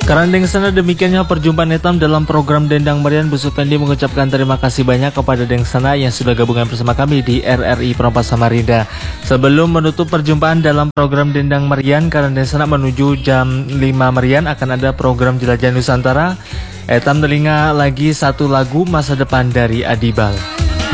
Karena sana demikiannya perjumpaan hitam dalam program Dendang Merian. Bu Supendi mengucapkan terima kasih banyak kepada Deng Sana yang sudah gabungan bersama kami di RRI Perampas Samarinda. Sebelum menutup perjumpaan dalam program Dendang Merian, karena Deng Sana menuju jam 5 Merian akan ada program Jelajah Nusantara. Etam telinga lagi satu lagu Masa Depan dari Adibal.